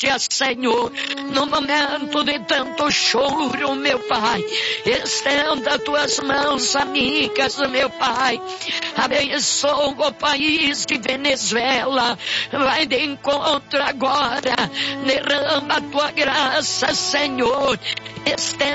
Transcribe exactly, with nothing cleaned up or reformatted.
Senhor, no momento de tanto choro, meu Pai, estenda tuas mãos amigas, meu Pai, abençoa o país de Venezuela, vai de encontro agora, derrama a tua graça, Senhor, estenda